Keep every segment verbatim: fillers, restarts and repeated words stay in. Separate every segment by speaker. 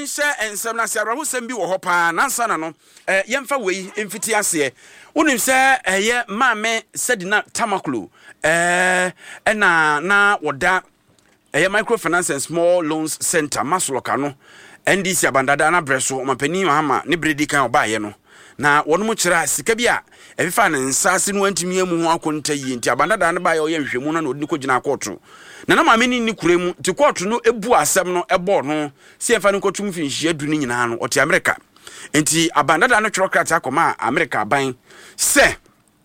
Speaker 1: yɛnhyɛ ensɛm na siara ho sɛm bi wɔ hɔ paa nansa na no eh yɛmfa wei mfiti ase wonim sɛ ɛyɛ maame Sedina Tamaklo eh ɛna na wɔda ɛyɛ microfinance and small loans center Masloka no N D C abandada na breso mapani mahama ne bredi kan obaye no na wɔno mu kyerɛ sika bi a ɛfifa ne nsase no antimi amu ho akonta yi nti abandada na ba yɛ ɔyɛ nhwɛmu na ɔde ko gyina kɔɔto na na maame ni ni kuremu ti kɔɔto no ebu asɛm no ɛbɔ no si ɛfa no kɔtum fi nhia du ni nyina no ɔte America nti abandada no twɛrɛ krata akɔma America ban sɛ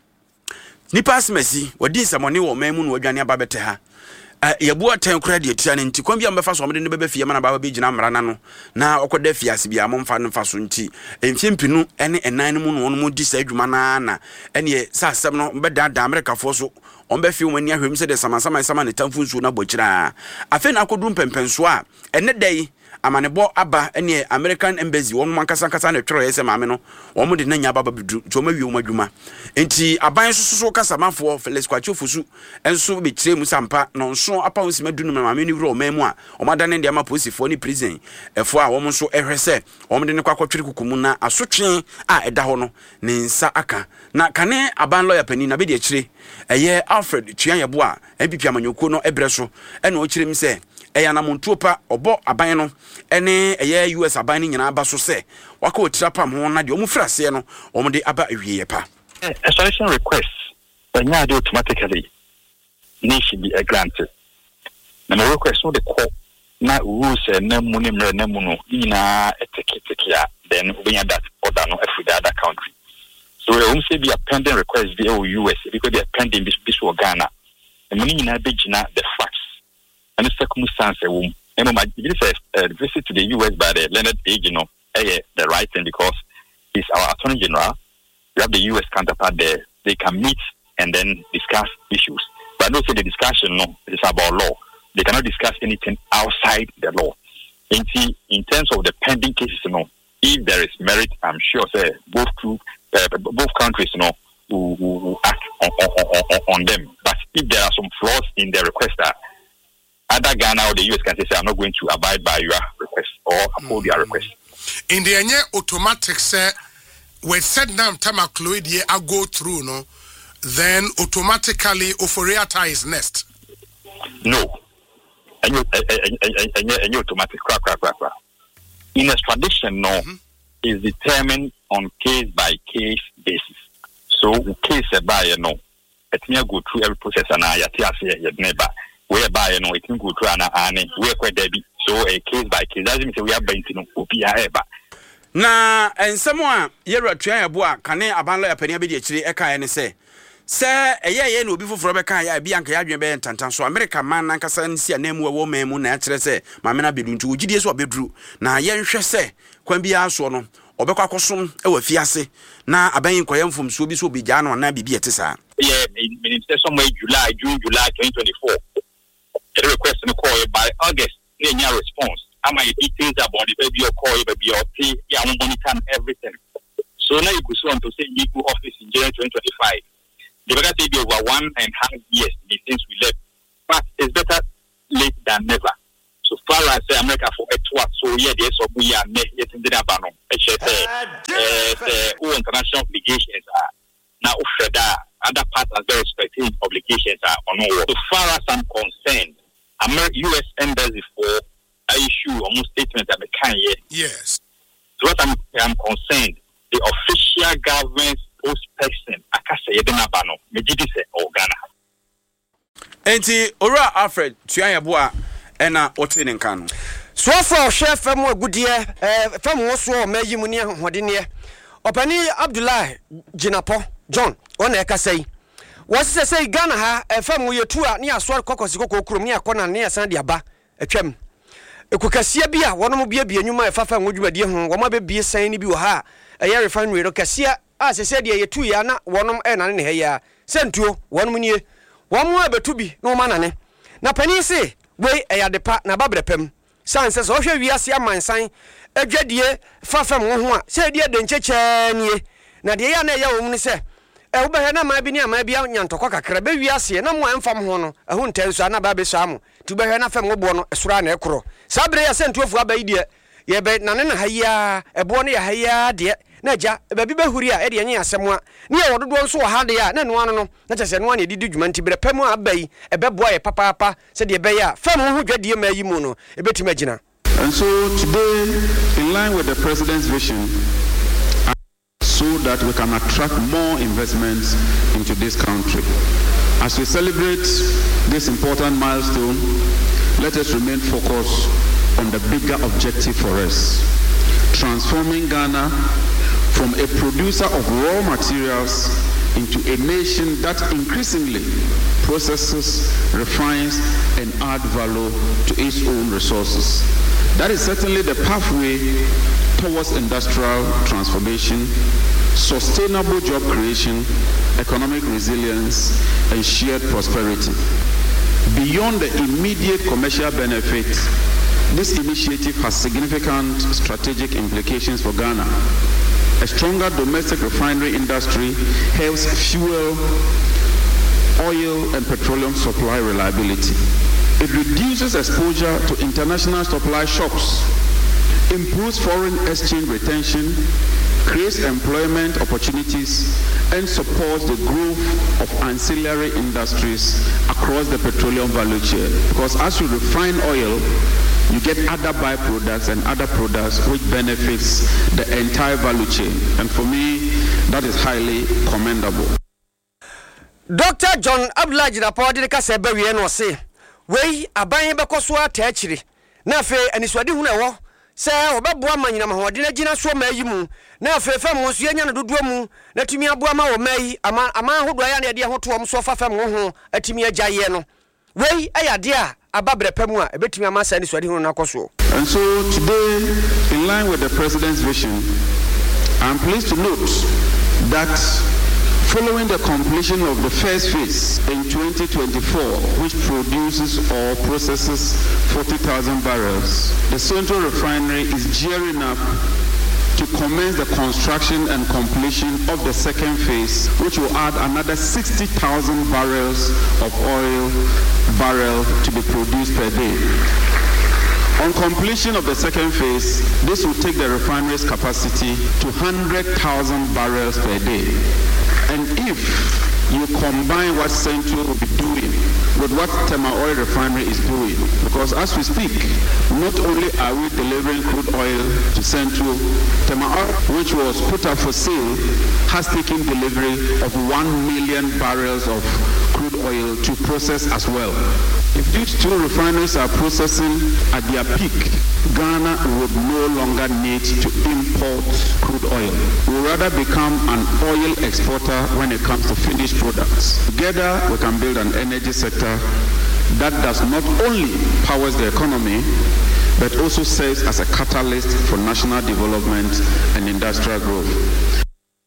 Speaker 1: nipa asmasi wɔdi nsɛmɔne wɔ man mu no wadwane aba bɛtɛ ha yabu atan kura de atia ne nti kwan bia mbefa so omde ne bebe fie mana baba be gina mrana no na okoda fie ase bia momfa no fa so nti emfimpinu ene enan no mu no mu di sa adwuma na na ene sa asem no mbeda da America fo so ombe fie wani ahwem se de samasama sama ne tamfu nsu na bokyira afi na akodu mpempenso a ene dai amanebo aba ene American embassy won mankasa kasa na twere yese maame no won de nanya baba bedu to ma wiwo madwuma enti aban so so kasamafo Felix Kwacho Fusu enso be kire mu sampa no nso apa won sima dunu maame ni wuro mamu a omada ne de ama posifo ni prison efo a won so ehwe se won de ne kwakotwere kukumu na asotwe a eda ho no ne nsa aka na kane aban lawyer pani na be de kire eye Alfred Tuanyebo a M P P amanyoko no ebre so ene o kire mi se eya na montuopa obo aban no ene eye U S aban ni nyina aba so se waka otirapam ho na de omu frase no omu de aba awiye pa
Speaker 2: extradition request when you do automatically need should be granted na my request no the court na rules na mu ni mre na mu no nyina etiketike ya then obenya that order no every other country so we won't say be a pending request the U S because they are pending this this for Ghana and money nyina be gina the facts and the circumstance a woman. And my visit to the U S by the Leonard A. You know, the right thing because he's our Attorney General. We have the U S counterpart there. They can meet and then discuss issues. But don't say the discussion, no, it's about law. They cannot discuss anything outside the law. In, in terms of the pending cases, you know, if there is merit, I'm sure say, both two, uh, both countries, you know, will, will, will act on, on, on, on them. But if there are some flaws in the request, uh, either Ghana or the U S can say, I'm not going to abide by your request or uphold your request.
Speaker 3: In the end, automatic say, when said now Tamaklo I go through, no, then automatically Oforiata is next.
Speaker 2: No. And you, and you automatic crack, crack, crack, crack. In extradition, no, mm-hmm. is determined on case by case basis. So, case by no, let me go through every process and I say, never. Whereby you know it can go to an ane we quite debi so a case by case doesn't say we are bent no obi eba
Speaker 1: na ensemo a Yewura Tuanyebo a kane aban lawyer pani abedi akire e kan ne se se eye ye na obi foforo be kan ya bia nka ya dwen be ntantan so America man na nkasa nsi anamu wo mamu na akire se maame na bedu ntu ogidie so obeduru na ye nhwe se kwan bia so no obekwa akosom e wa fiase na aban nkoyem fom so obi so obi gya na na bibi etesa
Speaker 2: yeah minister somewhere July June July twenty twenty-four. The request in the call by August, they need a response. How many details about the baby or call, baby or tea, yeah, I'm monitoring everything. So now you go on to say legal office in January twenty twenty-five. The better say be over one and a half years since we left. But it's better late than never. So far as say America for a twat, so yeah, there's a we are net yet in the Nabano. It's the international obligations are now other parts are very respective obligations are on all. So far as I'm concerned, American U S Embassy for a issue almost statement that they can yet.
Speaker 3: Yes.
Speaker 2: So what I'm, I'm concerned, the official government spokesperson, Akasa Yedenabano, Mejidise or Ghana.
Speaker 1: Enti Ora Alfred Tuanyebo ena otene nkano.
Speaker 4: So for chef fam agudie eh fam wo so mayi mu ne hodene. Opani Abdullah Jinapo John on ekasai. Was say say Ghana ha fam wo yetu a ne aso kokosi kokokrom ne akona ne asan de aba atwam. Ekukasia bi a wonom bia bia nyuma efafa nwodwumadie ho wo ma be bie san ni bi wo ha eye refinery ro kasia a sese de yetu ya na wonom e na ne he ya sentuo wonom nie wo mo abetu bi no ma na ne na pani se we eyadepa na babrepem sanse so hwe wiase amansan adwadie fafam wo ho a se de de ncheche nie na de ya na ya wo mu ne se e wo behwe na ma bi ne ama bia nyantokọ kakra be wiase na mo amfam ho no ehun ntanso na ba be so amo tu behwe na fam wo bo no esura na ekoro sabre ya sentuofu abayi de ye be nane na haya ebo ne ya haya de na ja ba bi bahuri a e de anya asem a ne ye wododo nso wo ha de a na no ano no na chese no an edidi dwuma nti bere pam abai e be boa ye papa papa se de be ya fam ho dwadie ma yi mu no e betima gina.
Speaker 5: And so today, in line with the president's vision, so that we can attract more investments into this country. As we celebrate this important milestone, let us remain focused on the bigger objective for us, transforming Ghana from a producer of raw materials into a nation that increasingly processes, refines, and adds value to its own resources. That is certainly the pathway towards industrial transformation, sustainable job creation, economic resilience, and shared prosperity. Beyond the immediate commercial benefits, this initiative has significant strategic implications for Ghana. A stronger domestic refinery industry helps fuel oil and petroleum supply reliability. It reduces exposure to international supply shocks, improves foreign exchange retention, creates employment opportunities, and supports the growth of ancillary industries across the petroleum value chain. Because as you refine oil, you get other byproducts and other products which benefits the entire value chain. And for me, that is highly commendable.
Speaker 4: Doctor John Abdullah Jinapo de ka se bawie no se wei aban be koso atachiri na fe aniswade hu na wo se obeboa manyina mahode na gina so mayi mu na fe fam wo so anya na dodo mu na tumi aboa ma wo mayi ama ama hodo ya na de ho to wo so fa fam ho atumi agyaye no wei ayade a ababre pamu a ebetumi ama sa aniswade hu na koso.
Speaker 5: And so today, in line with the president's vision, I'm pleased to note that following the completion of the first phase in twenty twenty-four, which produces or processes forty thousand barrels, the Central Refinery is gearing up to commence the construction and completion of the second phase, which will add another sixty thousand barrels of oil barrel to be produced per day. On completion of the second phase, this will take the refinery's capacity to one hundred thousand barrels per day. And if you combine what Central will be doing with what Tema Oil Refinery is doing, because as we speak, not only are we delivering crude oil to Central, Tema Oil, which was put up for sale, has taken delivery of one million barrels of crude oil to process as well. If these two refineries are processing at their peak, Ghana would no longer need to import crude oil. We will rather become an oil exporter when it comes to finished products. Together, we can build an energy sector that does not only powers the economy, but also serves as a catalyst for national development and industrial growth.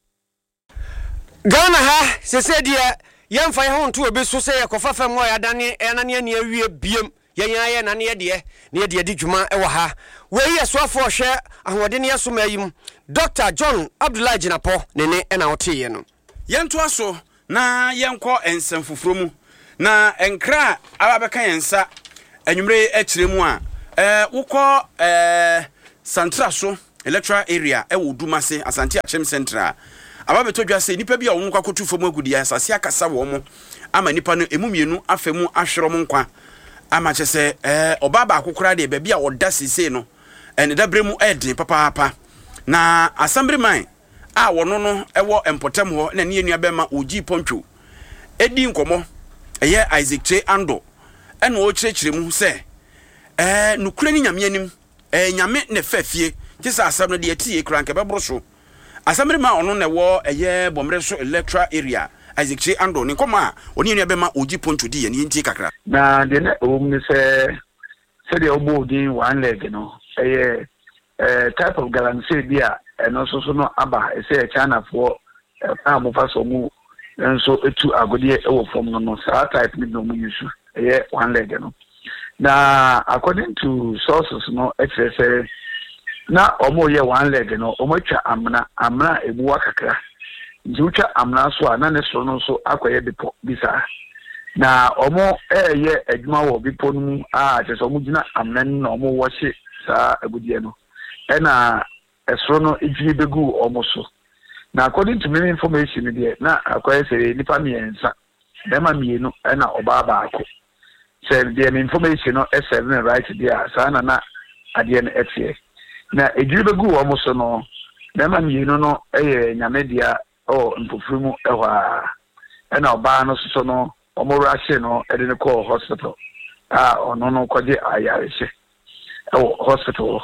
Speaker 4: Ghana ha, se se dia yamfa ya honto obi so se yakofa fam ho ya dane enane ne awie biem yenya ye nane ye de ne de di dwuma e wo ha we yesoafo hwe ahode ne yeso mayim Doctor John Abdullah Jinapo ne ne na wote no
Speaker 1: yento aso na yenko ensem fufuro mu na enkra ababeka yensa anwumre akire mu a eh wukọ eh Santra so electoral area e wo Dumase Asante Achem Central ababeto dwa se nipa bi a wo nkwa kotu fom agudi asase akasa wo mo ama nipa no emumienu afemu ahwero mo nkwa ama chese eh obaba akokora de bia oda sese no ene dabremu edin papa papa na assemblyman a wono no ewo empotem ho na ne enua bema oji pontwo edi nkomo eye Isaac Che Ando ene o kirekire mu se eh nukure ni nyame anim eh nyame ne fafie kisa asam no de atie kura nke bebro so assemblyman ono ne wo eye bomre so electoral area Isaac Che Ando ni koma oni enua bema oji pontwo di ye ni ntie kakra
Speaker 2: na de na o mi se se de obo di one leg no eye eh type of galamsey bia eno so so no aba ese China for amofa so mu enso etu agode e wo form no no sa type ni no mu use eye one leg no na according to sources no exercise na omo ye one leg no omo twa amna amna ebuwa kakra njucha amna so ana ne so no so akoye bipo bisa na omo eye adwuma wo bipo no a tese omo gina amna no omo wo hye sa agudie no ɛna ɛsoro no edwiri begu ɔmo so na according to my information there na akwai sɛ nipa mmiɛnsa bɛma mmienu ɛna ɔbaa baako sɛ deɛ information no ɛsɛ ne right there saa na na adeɛ no ɛteɛ na edwiri begu ɔmo so no bɛma mmienu no ɛyɛ nyamedia ɔ mpofuru mu ɛhɔ a ɛna ɔbaa no so no ɔmo rahye no ɛde no kɔɔ hospital a ɔno no kɔgye ayarehye ɛwɔ hospital.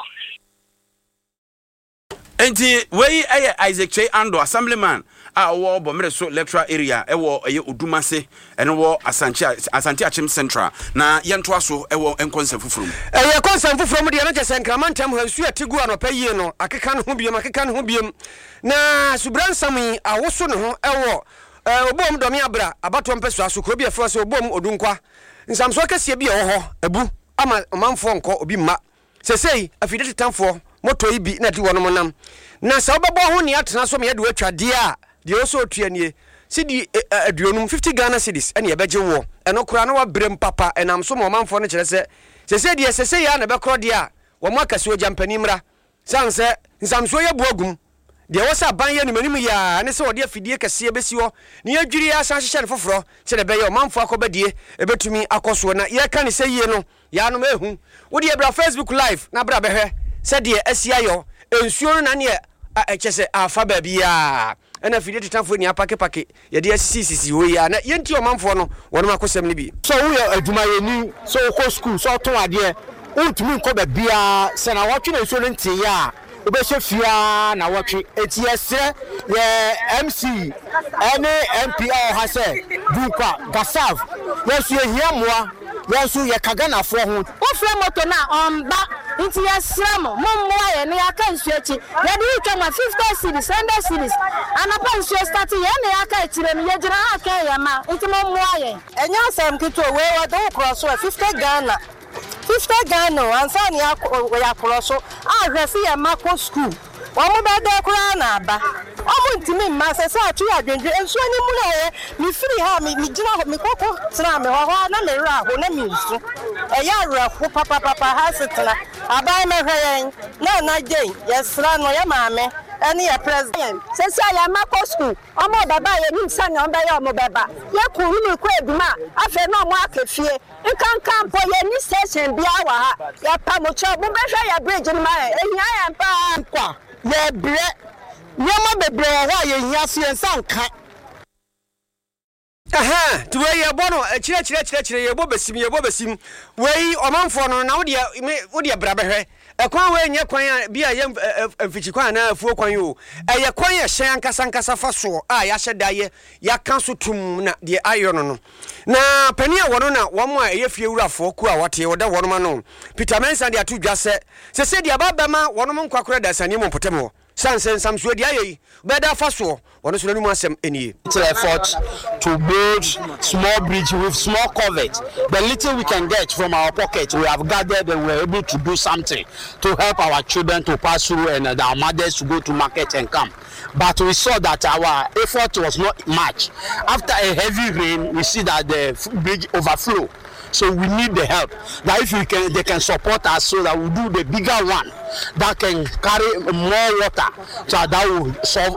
Speaker 1: Enti wei eye Isaac Che Ando assemblyman a wo bomere so electoral area e wo eye Odumase ene wo Asante Asante Achim Central na yento aso e wo enkonsa fufurum
Speaker 4: eye konsa fufurum de no kyese nkramantam hansu ategu anopa yie no akeka no ho biem akeka no ho biem na subransam awoso ne ho e wo obom domi abra abato mpeso aso kro bi efo so obom odunkwa nsamso kese bi e wo ho abu ama manfo nko obi ma sesei afidete tamfo moto ibi na di wono monam na sa obebo ho ne atena so me yede watwade a de oso otuanie sidi aduonum fifty Ghana cedis ene yebeje wo eno kura na wabrem papa enam so mo manfo no kire se sesei de sesei ya na be kro de a wo mo akase ojampani mra sanse nsamso ye buagum de wo sa ban ye no manim ya ne se wo de afidie kase besi wo ne adwiri ya san hye ne foforo kire be ye o manfo akobadie ebetumi akoso na ye ka ne se yie no ya no mehu wo de bra Facebook live na bra behwe said the Siayo, and sure none yet. I just say, our fabia. And if you did time for your packet packet, your dear C C C, we are not yet your mom for no one of my custom be.
Speaker 6: So we are to my new so called school, so to idea. Oh, to me, call a beer, send a watching a student tea. Obesefia na watching it's yes, yeah, M C, any M P R has said, Duka, Gasav, yes, you hear more. Yes, you Kagana for who?
Speaker 7: Oh, Flamoto now on back into your slam, Momo, and I can't stretch it. Then you come at fifty cities, one hundred cities, and upon your starting, and I can't tell you, Yama, into Momo. And you say, I'm going to away, I don't cross fifty Ghana. fifty Ghana, and Sanya, where I cross, I refer a Marco school. One more bad crown, but I want to me, Master Satu, and so any more. Me free her, me, me, me, coco, slam, or one rag, one amused. A yard, papa, papa, has it. I buy my hair, no, not Jane, yes, run or your mamma. Any a president says I am Marco school. I'm more baba, you son on by your mobaba. You could quit ma. I feel no market fear. You can't come for your station, be our ya pamucha, but I bridge in my and I am pa. Yeah, bread. Yama be bread, why you yassi and sanka.
Speaker 4: Aha, to where you bono, a chile chile chile chile, your bobesim, your bobesim. Way or man for no, now, dear, would your brother? A quan way near quine be a young Fichikwana for quan you. A ya quine shan casancasa faso, I asha die, ya counsel to the iron. Na Penia Wanona, one more if you rough for Kuawati or the one man. Peter Mensa, they are two just said, said the Ababama, one among Quacradas and Nimon Potemo. Sans and some Swediae, better faso, one is no some any.
Speaker 6: It's an effort to build small bridge with small coverage. The little we can get from our pocket, we have gathered and we're able to do something to help our children to pass through and our mothers to go to market and come. But we saw that our effort was not much. After a heavy rain, we see that the bridge overflow. So we need the help. That if we can, they can support us so that we do the bigger one that can carry more water, so that will solve